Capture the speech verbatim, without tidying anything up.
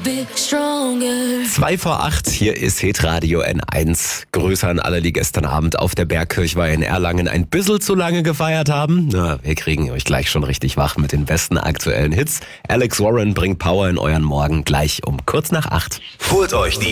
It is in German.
Zwei vor acht, hier ist Hitradio N eins. Grüße an alle, die gestern Abend auf der Bergkirchweih in Erlangen ein bisschen zu lange gefeiert haben. Na, wir kriegen euch gleich schon richtig wach mit den besten aktuellen Hits. Alex Warren bringt Power in euren Morgen gleich um kurz nach acht. Holt euch die